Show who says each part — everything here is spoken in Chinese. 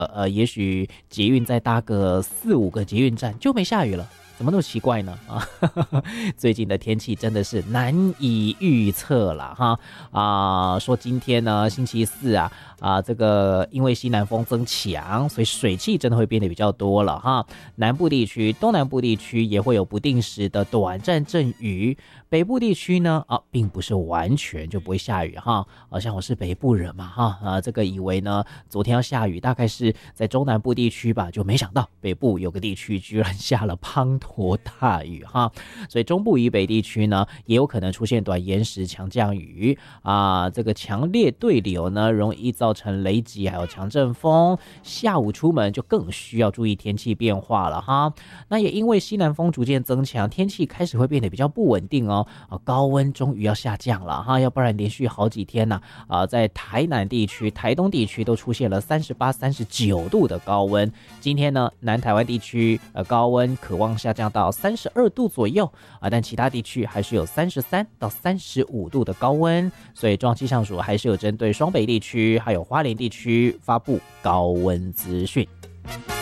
Speaker 1: 也许捷运再搭个4-5个捷运站就没下雨了。怎么那么奇怪呢？最近的天气真的是难以预测了哈说今天呢星期四这个因为西南风增强，所以水汽真的会变得比较多了哈。南部地区、东南部地区也会有不定时的短暂阵雨，北部地区呢并不是完全就不会下雨哈。像我是北部人嘛哈这个以为呢昨天要下雨，大概是在中南部地区吧，就没想到北部有个地区居然下了滂沱大雨哈。所以中部以北地区呢也有可能出现短延时强降雨这个强烈对流呢容易造成雷击还有强阵风，下午出门就更需要注意天气变化了哈。那也因为西南风逐渐增强，天气开始会变得比较不稳定高温终于要下降了哈，要不然连续好几天在台南地区、台东地区都出现了38、39度的高温。今天呢南台湾地区高温可望下降到32度左右但其他地区还是有33到35度的高温，所以中央气象署还是有针对双北地区还有花莲地区发布高温资讯。